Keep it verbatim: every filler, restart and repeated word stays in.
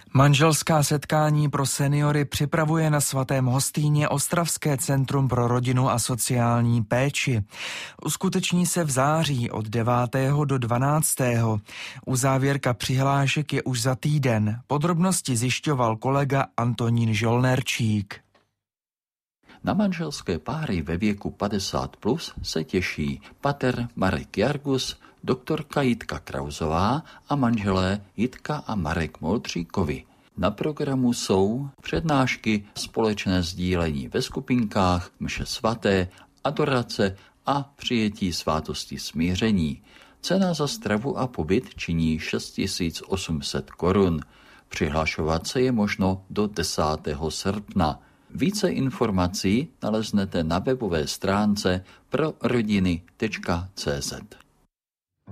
Manželská setkání pro seniory připravuje na Svatém Hostýně Ostravské centrum pro rodinu a sociální péči. Uskuteční se v září od devátého do dvanáctého Uzávěrka přihlášek je už za týden. Podrobnosti zjišťoval kolega Antonín Žolnerčík. Na manželské páry ve věku padesát plus se těší pater Marek Jargus, doktorka Jitka Krauzová a manželé Jitka a Marek Moldříkovi. Na programu jsou přednášky, společné sdílení ve skupinkách, mše svaté, adorace a přijetí svátosti smíření. Cena za stravu a pobyt činí šest tisíc osm set korun. Přihlašovat se je možno do desátého srpna. Více informací naleznete na webové stránce prorodiny tečka cé zet.